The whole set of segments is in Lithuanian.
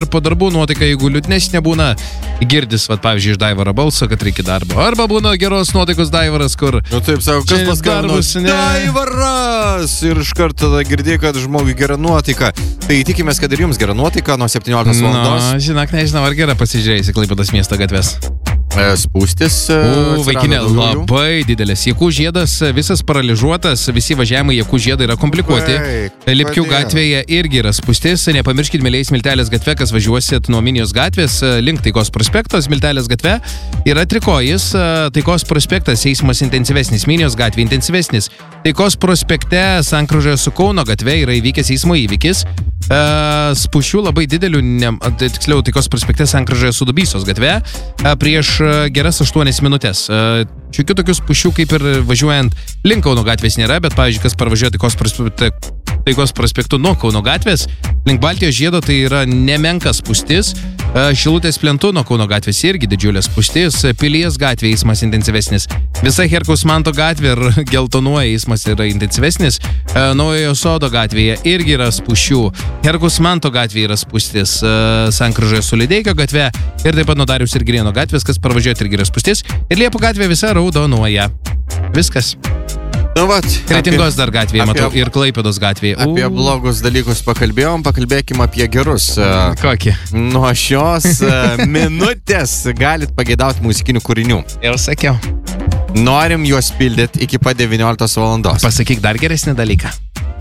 po darbų nuotaika, jeigu liūdnesnė būna, girdis, pavyzdžiui, iš Daivaro balso, kad reikia darbo. Arba būna geros nuotaikos Daivaras, kur... Nu taip, sako, kas paskambino? Daivaras! Ir iš karto girdėjai, kad žmogui gera nuotaika. Tai tikimės, kad ir jums gera nuotaika nuo 17 valandos. Žinok, nežinau, ar gera pasižiūrėjusi Klaipėdos miesto gatves. Spūstis. Vaikinė, labai didelis. Jakų žiedas visas paralyžiuotas, visi važiavimai Jakų žiedą yra komplikuoti. Lipkių gatvėje irgi yra spūstis. Nepamirškit, mėliai, Smiltelės gatve, kas važiuosit nuo Minijos gatvės link Taikos prospekto, Smiltelės gatve yra trikojis. Taikos prospektas eismas intensyvesnis, Minijos gatvė intensyvesnis. Taikos prospekte sankryžoje su Kauno gatve yra įvykęs eismo įvykis. Spūsčių labai didelių, tiksliau, Taikos prospekte sankryžoje su Dubysos gatve prieš geras 8 minutės. Šiokių tokių spūsčių kaip ir važiuojant link Kauno gatvės nėra, bet, pavyzdžiui, kas parvažiuoja Taikos prospektu nuo Kauno gatvės, link Baltijos žiedo tai yra nemenkas spūstis. Šilutės plentų nuo Kauno gatvės irgi didžiulės spūstis. Pilies gatvė eismas intensyvesnis. Visa Herkaus Manto gatvė ir Geltonuoja eismas yra intensyvesnis. Naujojo Sodo gatvėje irgi yra spūsčių. Herkaus Manto gatvėje yra spūstis. Sankryžoje su Lideikio gatve ir taip pat nuo Dariaus ir Girėno gatvės, kas parvažiuoti irgi yra spūstis. Ir Liepų gatvė visa raudonuoja. Viskas. Nu, Kretingos dar gatvėje, matau, ir Klaipėdos gatvėje. Apie blogus dalykus pakalbėkime apie gerus. Kokį? Nuo šios minutės galit pageidauti muzikinių kūrinių. Jau sakiau. Norim juos pildyti iki pat 19 valandos. Pasakyk dar geresnį dalyką.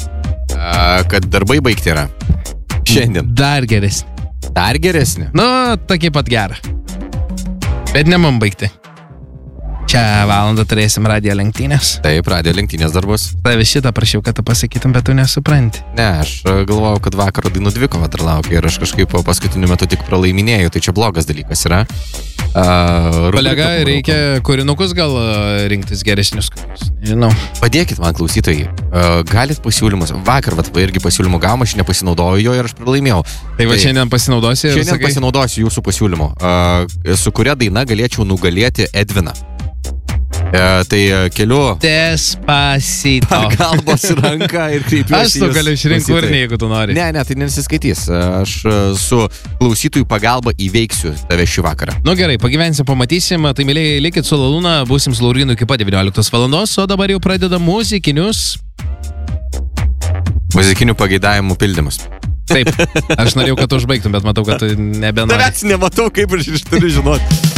Kad darbai baigti yra. Šiandien. Dar geresnį. Dar geresnį? Nu, tokia pat gera. Bet ne man baigti. Čia valandą turėsim radijo lenktynės. Taip, radijo lenktynės darbus. Tave šitą prašiau, kad tu pasakytum, bet tu nesupranti. Ne, aš galvojau, kad vakaro dainų dvikova dar laukia ir aš kažkaip po paskutiniu metu tik pralaiminėjau, tai čia blogas dalykas yra. Kolega, reikia kūrinukus gal rinktis geresnius kūrinius. Žinau. Padėkit man, klausytojai. Galit pasiūlymus. Vakar irgi pasiūlymų gavom, aš nepasinaudojau jo ir aš pralaimėjau. Tai va šiandien pasinaudosi? Šiandien pasinaudosiu jūsų pasiūlymu. Su kuria daina galėčiau nugalėti Edviną. Tai keliu Despacito pagalbos ranką ir kreipiuosi. Aš tu galiu išrinkti kūrinį, jeigu tu nori. Ne, tai nesiskaitys. Aš su klausytojų pagalba įveiksiu tave šį vakarą. Nu gerai, pagyvensim, pamatysim. Tai mėlyje, likit su Lalūna, būsim su Laurinu iki pat 19 valandos, o dabar jau pradeda muzikinių pageidavimų pildymus. Taip, aš norėjau, kad tu užbaigtum, bet matau, kad tu nebenori. Tavęs nematau, kaip aš turiu žinoti.